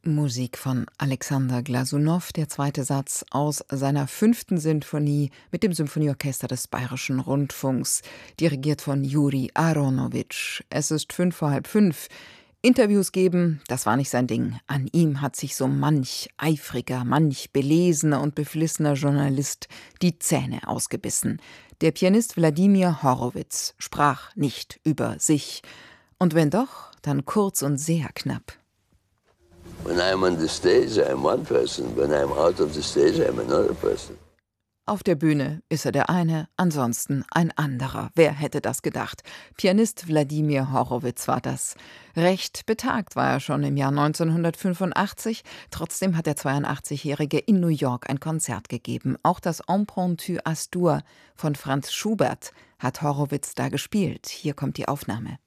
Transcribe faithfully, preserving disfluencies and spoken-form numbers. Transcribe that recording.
Musik von Alexander Glasunow, der zweite Satz aus seiner fünften Sinfonie mit dem Symphonieorchester des Bayerischen Rundfunks, dirigiert von Juri Aronowitsch. Es ist fünf vor halb fünf. Interviews geben, das war nicht sein Ding. An ihm hat sich so manch eifriger, manch belesener und beflissener Journalist die Zähne ausgebissen. Der Pianist Wladimir Horowitz sprach nicht über sich. Und wenn doch, dann kurz und sehr knapp. When I'm on the stage, I'm one person. When I'm out of the stage, I'm another person. Auf der Bühne ist er der eine, ansonsten ein anderer. Wer hätte das gedacht? Pianist Wladimir Horowitz war das. Recht betagt war er schon im Jahr neunzehnhundertfünfundachtzig. Trotzdem hat der zweiundachtzigjährige in New York ein Konzert gegeben. Auch das Impromptu Astur von Franz Schubert hat Horowitz da gespielt. Hier kommt die Aufnahme.